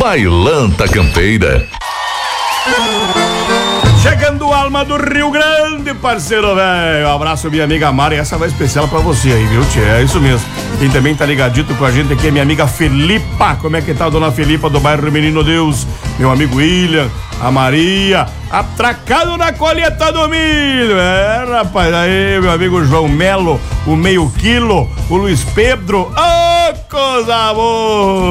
Bailanta Campeira. Chegando Alma do Rio Grande, parceiro velho. Um abraço, minha amiga Mari. Essa vai especial pra você aí, viu, tia? É isso mesmo. Quem também tá ligadito com a gente aqui é minha amiga Felipa. Como é que tá a dona Felipa do bairro Menino Deus? Meu amigo William, a Maria, atracado na colheita do milho. É, rapaz, aí, meu amigo João Melo, o meio quilo, o Luiz Pedro. Ô, coisa boa!